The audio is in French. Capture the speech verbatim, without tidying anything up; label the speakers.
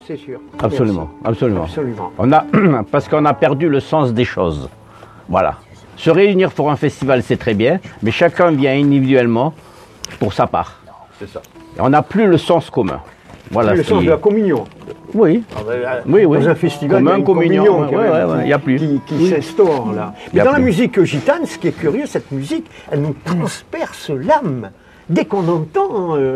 Speaker 1: C'est sûr.
Speaker 2: Absolument, absolument.
Speaker 1: Absolument.
Speaker 2: On a, parce qu'on a perdu le sens des choses. Voilà. Se réunir pour un festival, c'est très bien, mais chacun vient individuellement pour sa part.
Speaker 3: C'est ça.
Speaker 2: Et on n'a plus le sens commun. Voilà.
Speaker 1: Le
Speaker 2: ce
Speaker 1: sens
Speaker 2: qui-
Speaker 1: de la communion.
Speaker 2: Oui.
Speaker 1: Ah ben,
Speaker 2: Oui, oui.
Speaker 1: Dans un festival,
Speaker 2: Commun,
Speaker 1: il y a une
Speaker 2: communion,
Speaker 1: communion,
Speaker 2: ouais,
Speaker 1: quand
Speaker 2: ouais,
Speaker 1: même,
Speaker 2: ouais,
Speaker 1: qui-
Speaker 2: y a plus.
Speaker 1: qui, qui
Speaker 2: Oui.
Speaker 1: s'instaure là.
Speaker 2: Y
Speaker 1: Mais
Speaker 2: a
Speaker 1: dans la
Speaker 2: plus.
Speaker 1: musique gitane, ce qui est curieux, cette musique, elle nous transperce l'âme. Dès qu'on entend... euh,